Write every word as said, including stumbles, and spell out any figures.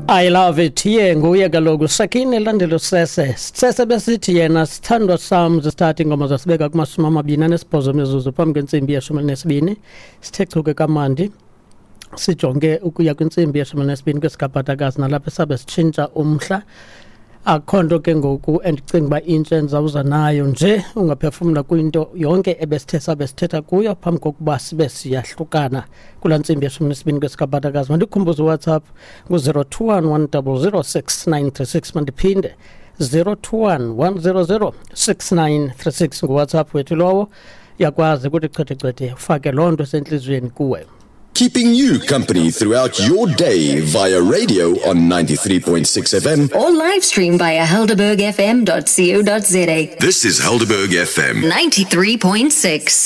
I love it. Ye nguye kaloku Sakini elandelo sese. Sese besithi yena sithandwa sam starting ngoma zasibeka kumasumi amabini anesibhozo mizuzu phambi kwentsimbi yeshumi elinesibini. Sithe chuke kamandi. Sijonge ukuya kwintsimbi yeshumi elinesibini kwesigabhadakazi nalapha sabe sitshintsha umhla. Akho nto ke ngoku endicinga uba intsha endizawuza nayo nje ungaphefumla kwinto yonke ebesithe sabe sithetha kuyo phambi kokuba sibe siyahlukana kulaa ntsimbi yeshumi elinesibini kwesigabhadakazi. Mandikhumbuze uWhatsApp ngu-zero two one one zero zero six nine three six. Mandiphinde zero two one one zero zero six nine three six nguWhatsApp wethu lowo. Yakwazi ukuthi chethe-chethe ufake loo nto esentliziyweni kuwe. Keeping you company throughout your day via radio on ninety-three point six F M or live stream via helderberg f m dot co dot za. This is Helderberg F M ninety-three point six.